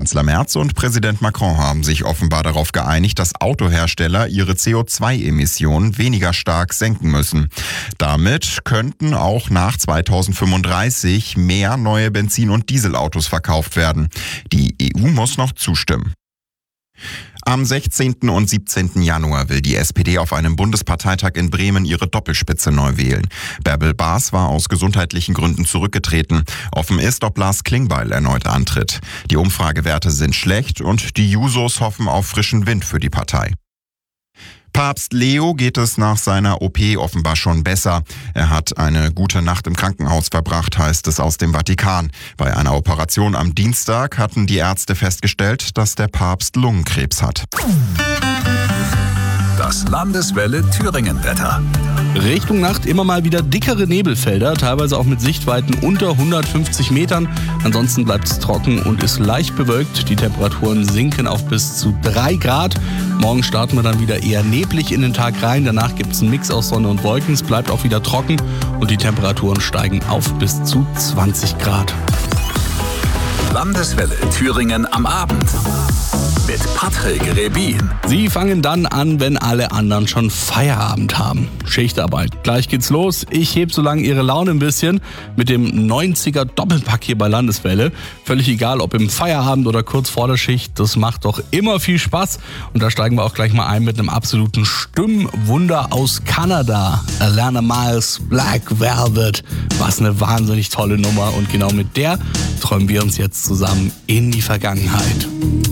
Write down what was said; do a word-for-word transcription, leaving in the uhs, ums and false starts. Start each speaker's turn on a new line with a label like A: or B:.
A: Kanzler Merz und Präsident Macron haben sich offenbar darauf geeinigt, dass Autohersteller ihre C O zwei Emissionen weniger stark senken müssen. Damit könnten auch nach zweitausendfünfunddreißig mehr neue Benzin- und Dieselautos verkauft werden. Die E U muss noch zustimmen. Am sechzehnten und siebzehnten Januar will die S P D auf einem Bundesparteitag in Bremen ihre Doppelspitze neu wählen. Bärbel Baas war aus gesundheitlichen Gründen zurückgetreten. Offen ist, ob Lars Klingbeil erneut antritt. Die Umfragewerte sind schlecht und die Jusos hoffen auf frischen Wind für die Partei. Papst Leo geht es nach seiner O P offenbar schon besser. Er hat eine gute Nacht im Krankenhaus verbracht, heißt es aus dem Vatikan. Bei einer Operation am Dienstag hatten die Ärzte festgestellt, dass der Papst Lungenkrebs hat.
B: Das Landeswelle Thüringen-Wetter.
C: Richtung Nacht immer mal wieder dickere Nebelfelder, teilweise auch mit Sichtweiten unter hundertfünfzig Metern. Ansonsten bleibt es trocken und ist leicht bewölkt. Die Temperaturen sinken auf bis zu drei Grad. Morgen starten wir dann wieder eher neblig in den Tag rein. Danach gibt es einen Mix aus Sonne und Wolken. Es bleibt auch wieder trocken und die Temperaturen steigen auf bis zu zwanzig Grad.
B: Landeswelle Thüringen am Abend. Mit Patrick Rebin.
C: Sie fangen dann an, wenn alle anderen schon Feierabend haben. Schichtarbeit. Gleich geht's los. Ich heb so lange Ihre Laune ein bisschen mit dem neunziger Doppelpack hier bei Landeswelle. Völlig egal, ob im Feierabend oder kurz vor der Schicht. Das macht doch immer viel Spaß. Und da steigen wir auch gleich mal ein mit einem absoluten Stimmwunder aus Kanada. Alana Miles, Black Velvet. Was eine wahnsinnig tolle Nummer. Und genau mit der träumen wir uns jetzt zusammen in die Vergangenheit.